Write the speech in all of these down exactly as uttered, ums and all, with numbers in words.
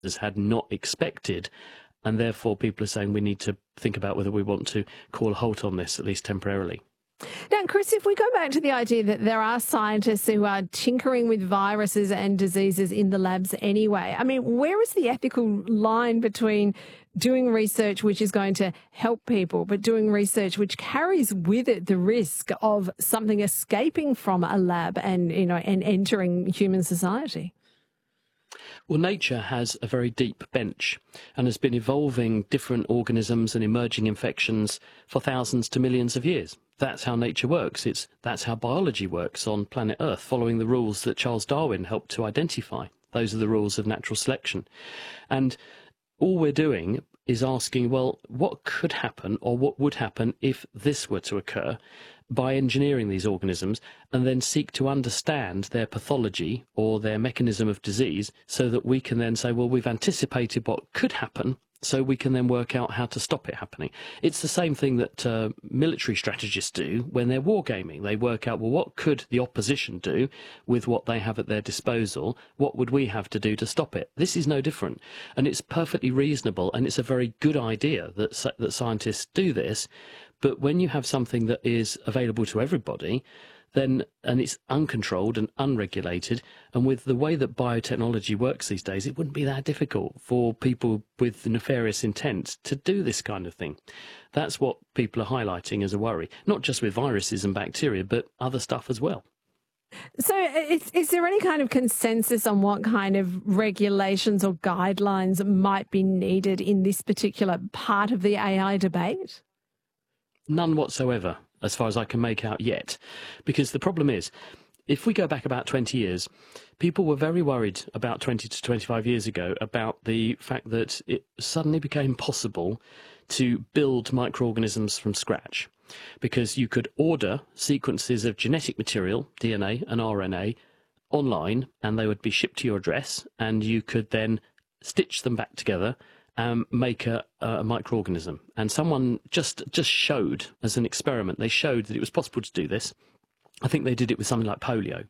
had not expected. And therefore, people are saying we need to think about whether we want to call a halt on this, at least temporarily. Now, Chris, if we go back to the idea that there are scientists who are tinkering with viruses and diseases in the labs anyway, I mean, where is the ethical line between doing research which is going to help people, but doing research which carries with it the risk of something escaping from a lab and, you know, and entering human society? Well, nature has a very deep bench and has been evolving different organisms and emerging infections for thousands to millions of years. That's how nature works. It's, that's how biology works on planet Earth, following the rules that Charles Darwin helped to identify. Those are the rules of natural selection. And all we're doing is asking, well, what could happen or what would happen if this were to occur, by engineering these organisms, and then seek to understand their pathology or their mechanism of disease so that we can then say, well, we've anticipated what could happen, so we can then work out how to stop it happening. It's the same thing that uh, military strategists do when they're wargaming. They work out, well, what could the opposition do with what they have at their disposal? What would we have to do to stop it? This is no different. And it's perfectly reasonable, and it's a very good idea that, that scientists do this. But when you have something that is available to everybody, then, and it's uncontrolled and unregulated, and with the way that biotechnology works these days, it wouldn't be that difficult for people with nefarious intent to do this kind of thing. That's what people are highlighting as a worry, not just with viruses and bacteria, but other stuff as well. So is, is there any kind of consensus on what kind of regulations or guidelines might be needed in this particular part of the A I debate? None whatsoever, as far as I can make out yet. Because the problem is, if we go back about twenty years, people were very worried about twenty to twenty-five years ago about the fact that it suddenly became possible to build microorganisms from scratch. Because you could order sequences of genetic material, D N A and R N A, online, and they would be shipped to your address, and you could then stitch them back together Um, make a, a microorganism. And someone just just showed, as an experiment, they showed that it was possible to do this. I think they did it with something like polio.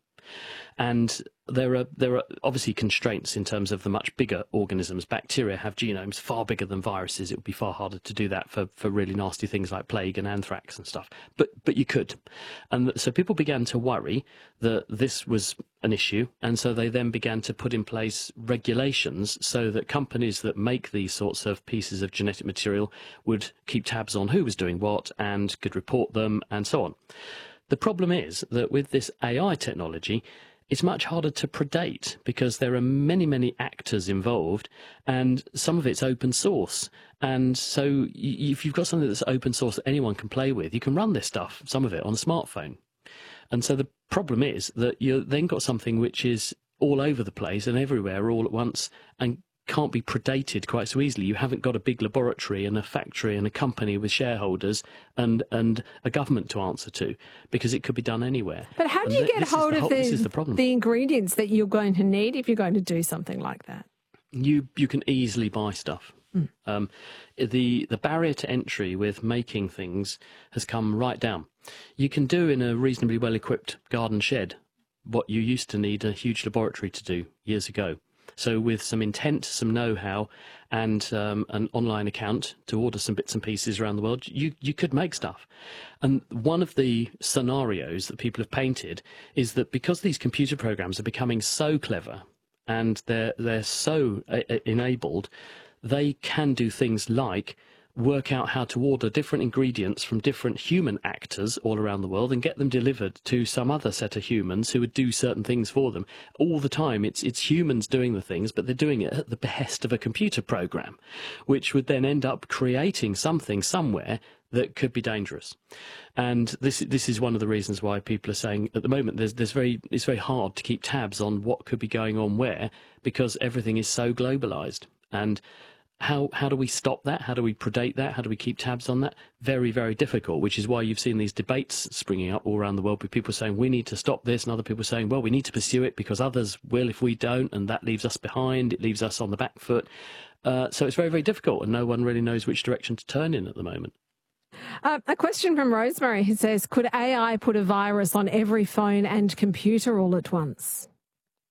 And there are there are obviously constraints in terms of the much bigger organisms. Bacteria have genomes far bigger than viruses. It would be far harder to do that for, for really nasty things like plague and anthrax and stuff. But but you could. And so people began to worry that this was an issue. And so they then began to put in place regulations so that companies that make these sorts of pieces of genetic material would keep tabs on who was doing what and could report them and so on. The problem is that with this A I technology, it's much harder to predate because there are many, many actors involved, and some of it's open source. And so if you've got something that's open source that anyone can play with, you can run this stuff, some of it, on a smartphone. And so the problem is that you've then got something which is all over the place and everywhere all at once and can't be predated quite so easily. You haven't got a big laboratory and a factory and a company with shareholders and and a government to answer to, because it could be done anywhere. But how do you get hold of the, the ingredients that you're going to need if you're going to do something like that? You you can easily buy stuff. Mm. Um, the the barrier to entry with making things has come right down. You can do in a reasonably well-equipped garden shed what you used to need a huge laboratory to do years ago. So with some intent, some know-how, and um, an online account to order some bits and pieces around the world, you, you could make stuff. And one of the scenarios that people have painted is that because these computer programs are becoming so clever and they're, they're so uh, enabled, they can do things like work out how to order different ingredients from different human actors all around the world and get them delivered to some other set of humans who would do certain things for them. All the time, it's it's humans doing the things, but they're doing it at the behest of a computer program, which would then end up creating something somewhere that could be dangerous. And this this is one of the reasons why people are saying at the moment there's there's very it's very hard to keep tabs on what could be going on where, because everything is so globalized. And How how do we stop that? How do we predate that? How do we keep tabs on that? Very, very difficult, which is why you've seen these debates springing up all around the world with people saying we need to stop this and other people saying, well, we need to pursue it because others will if we don't, and that leaves us behind. It leaves us on the back foot. Uh, so it's very, very difficult, and no one really knows which direction to turn in at the moment. Uh, a question from Rosemary who says, could A I put a virus on every phone and computer all at once?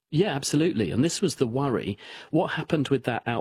Yeah, absolutely. And this was the worry. What happened with that